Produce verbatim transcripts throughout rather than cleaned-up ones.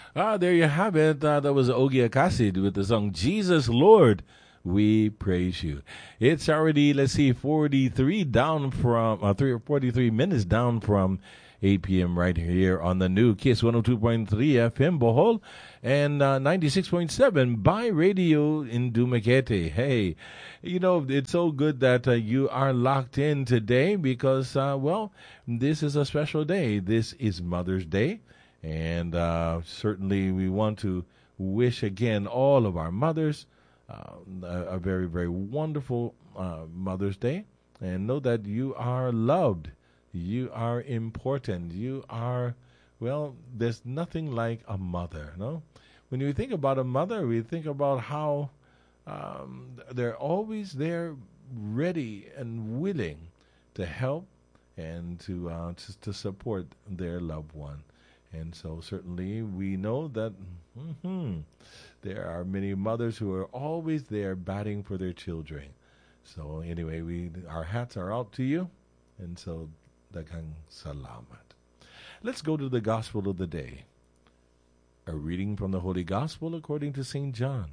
Ah, there you have it. Uh, that was Ogie Akasid with the song Jesus Lord. We praise you. It's already, let's see, forty-three down from, uh, three or forty-three minutes down from eight p.m. right here on the new Kiss one oh two point three F M Bohol and uh, ninety-six point seven by radio in Dumaguete. Hey, you know, it's so good that uh, you are locked in today because, uh, well, this is a special day. This is Mother's Day. And uh, certainly we want to wish again all of our mothers uh, a, a very, very wonderful uh, Mother's Day. And know that you are loved. You are important. You are, well, there's nothing like a mother, no? When we think about a mother, we think about how um, they're always there ready and willing to help and to, uh, to, to support their loved one. And so certainly we know that mm-hmm, there are many mothers who are always there batting for their children. So anyway, we our hats are out to you. And so, daghang salamat. Let's go to the Gospel of the day. A reading from the Holy Gospel according to Saint John.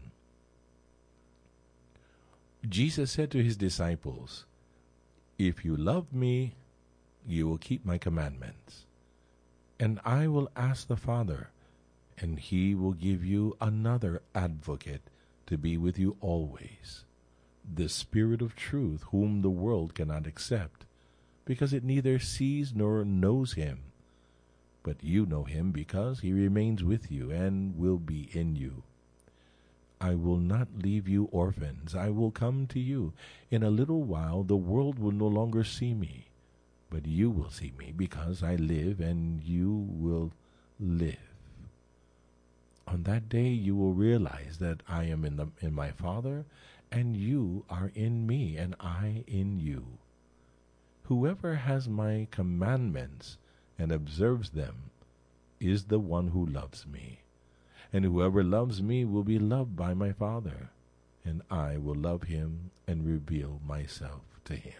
Jesus said to his disciples, "If you love me, you will keep my commandments. And I will ask the Father, and he will give you another advocate to be with you always, the Spirit of truth, whom the world cannot accept, because it neither sees nor knows him. But you know him because he remains with you and will be in you. I will not leave you orphans. I will come to you. In a little while the world will no longer see me, but you will see me, because I live and you will live. On that day you will realize that I am in the in my Father, and you are in me, and I in you. Whoever has my commandments and observes them is the one who loves me. And whoever loves me will be loved by my Father, and I will love him and reveal myself to him."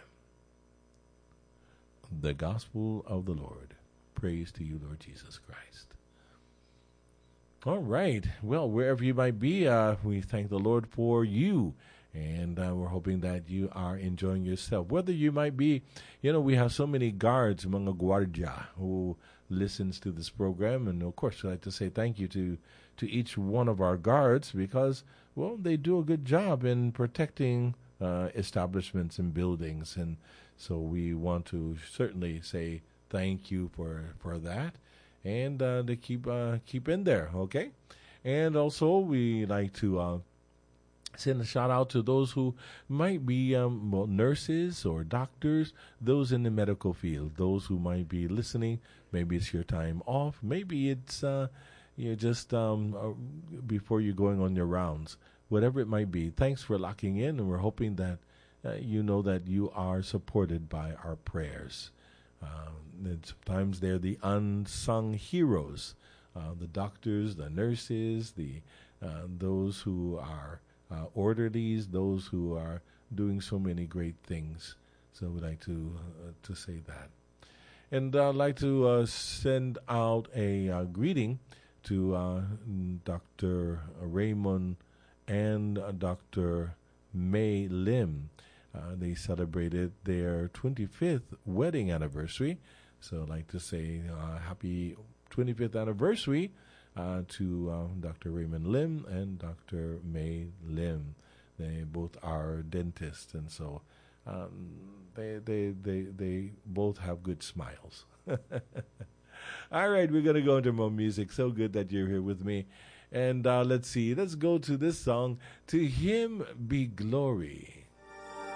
The Gospel of the Lord. Praise to you, Lord Jesus Christ. All right. Well, wherever you might be, uh, we thank the Lord for you. And uh, we're hoping that you are enjoying yourself. Whether you might be, you know, we have so many guards, mga guardia, who listens to this program. And, of course, I'd like to say thank you to, to each one of our guards because, well, they do a good job in protecting uh, establishments and buildings. And so we want to certainly say thank you for, for that, and uh, to keep uh, keep in there, okay? And also we like to uh, send a shout out to those who might be um, well, nurses or doctors, those in the medical field, those who might be listening. Maybe it's your time off. Maybe it's uh, you're just um, uh, before you're going on your rounds. Whatever it might be, thanks for locking in, and we're hoping that Uh, you know that you are supported by our prayers. Uh, and sometimes they're the unsung heroes, uh, the doctors, the nurses, the uh, those who are uh, orderlies, those who are doing so many great things. So we'd like to uh, to say that. And I'd like to uh, send out a uh, greeting to uh, Doctor Raymond and uh, Doctor May Lim. Uh, they celebrated their twenty-fifth wedding anniversary. So I'd like to say uh, happy twenty-fifth anniversary uh, to uh, Doctor Raymond Lim and Doctor May Lim. They both are dentists, and so um, they, they, they, they both have good smiles. All right, we're going to go into more music. So good that you're here with me. And uh, let's see, let's go to this song, "To Him Be Glory."